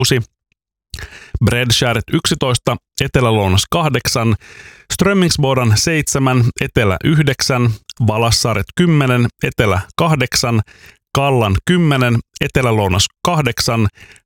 6, Bredskäret 11, Etelä-Lounas 8, Strömmingsbodan 7, Etelä 9, Valassaaret 10, Etelä 8, Kallan 10, Etelä-Lounas 8,